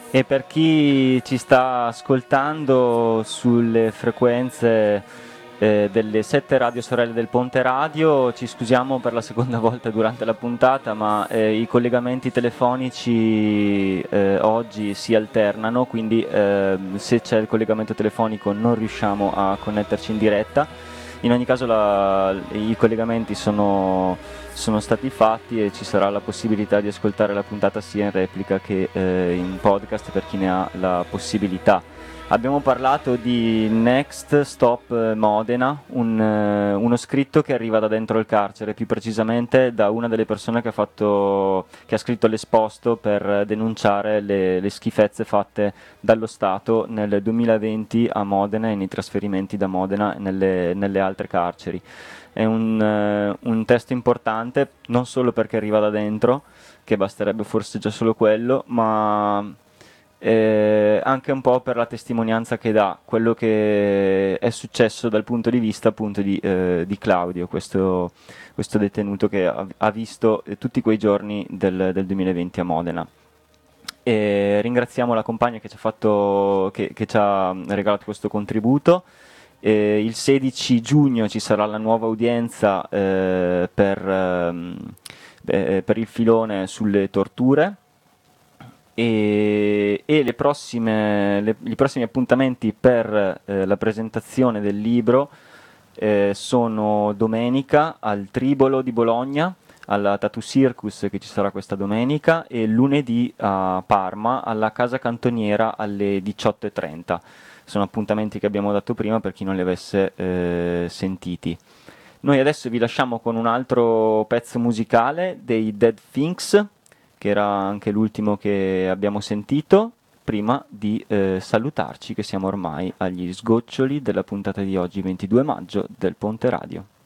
E per chi ci sta ascoltando sulle frequenze delle 7 radio sorelle del Ponte Radio, ci scusiamo per la seconda volta durante la puntata, ma i collegamenti telefonici oggi si alternano, quindi se c'è il collegamento telefonico non riusciamo a connetterci in diretta. In ogni caso i collegamenti sono stati fatti e ci sarà la possibilità di ascoltare la puntata sia in replica che in podcast per chi ne ha la possibilità. Abbiamo parlato di Next Stop Modena, uno scritto che arriva da dentro il carcere, più precisamente da una delle persone che ha scritto l'esposto per denunciare le schifezze fatte dallo Stato nel 2020 a Modena e nei trasferimenti da Modena nelle altre carceri. È un testo importante, non solo perché arriva da dentro, che basterebbe forse già solo quello, ma anche un po' per la testimonianza che dà, quello che è successo dal punto di vista appunto di Claudio, questo detenuto che ha visto tutti quei giorni del 2020 a Modena. E ringraziamo la compagna che ci ha regalato questo contributo. Il 16 giugno ci sarà la nuova udienza per il filone sulle torture e i prossimi appuntamenti per la presentazione del libro sono domenica al Tribolo di Bologna, alla Tattoo Circus che ci sarà questa domenica, e lunedì a Parma alla Casa Cantoniera alle 18:30. Sono appuntamenti che abbiamo dato prima per chi non li avesse sentiti. Noi adesso vi lasciamo con un altro pezzo musicale dei Dead Things, che era anche l'ultimo che abbiamo sentito, prima di salutarci, che siamo ormai agli sgoccioli della puntata di oggi, 22 maggio, del Ponte Radio.